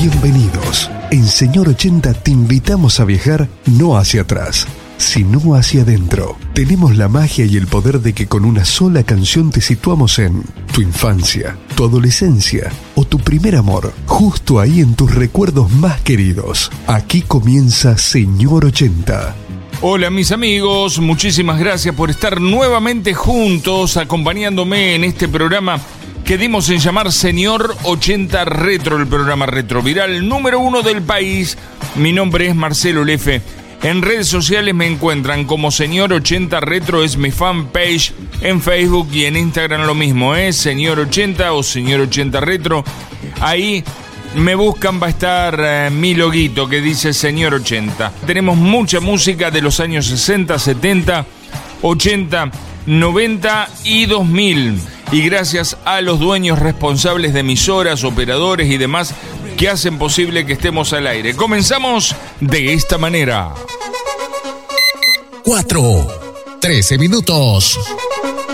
Bienvenidos. En Señor 80 te invitamos a viajar no hacia atrás, sino hacia adentro. Tenemos la magia y el poder de que con una sola canción te situamos en tu infancia, tu adolescencia o tu primer amor, justo ahí en tus recuerdos más queridos. Aquí comienza Señor 80. Hola mis amigos, muchísimas gracias por estar nuevamente juntos, acompañándome en este programa que dimos en llamar Señor 80 Retro, el programa retroviral número 1 del país. Mi nombre es Marcelo Lefe. En redes sociales me encuentran como Señor 80 Retro, es mi fanpage en Facebook, y en Instagram lo mismo, es Señor 80 o Señor 80 Retro. Ahí me buscan, va a estar mi loguito que dice Señor 80. Tenemos mucha música de los años 60, 70, 80, 90 y 2000. Y gracias a los dueños responsables de emisoras, operadores y demás que hacen posible que estemos al aire. Comenzamos de esta manera. 4:13.